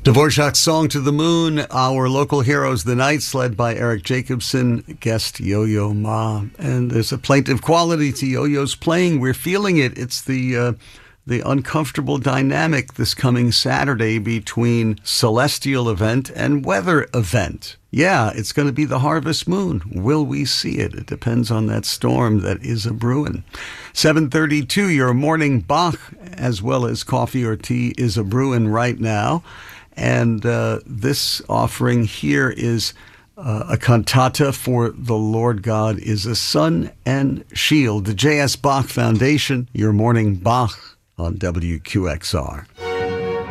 Dvorak's Song to the Moon, our local heroes, the Knights, led by Eric Jacobson, guest Yo-Yo Ma. And there's a plaintive quality to Yo-Yo's playing. We're feeling it. It's the uncomfortable dynamic this coming Saturday between celestial event and weather event. Yeah, it's going to be the harvest moon. Will we see it? It depends on that storm that is a brewing. 7:32, your morning Bach, as well as coffee or tea, is a brewing right now. And this offering here is a cantata for the Lord God is a sun and shield. The J.S. Bach Foundation, your morning Bach on WQXR.